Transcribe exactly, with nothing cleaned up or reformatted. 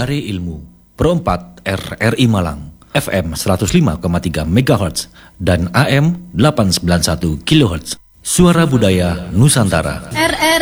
Mencari Ilmu, Pro empat R R I Malang, F M seratus lima koma tiga megahertz dan A M delapan ratus sembilan puluh satu kilohertz. Suara Budaya Nusantara. R R